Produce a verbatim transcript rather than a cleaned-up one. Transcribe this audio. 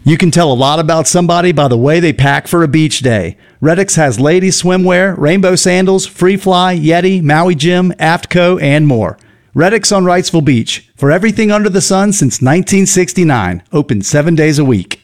You can tell a lot about somebody by the way they pack for a beach day. Reddix has ladies swimwear, rainbow sandals, Free Fly, Yeti, Maui Jim, Aftco, and more. Reddix on Wrightsville Beach. For everything under the sun since nineteen sixty-nine. Open seven days a week.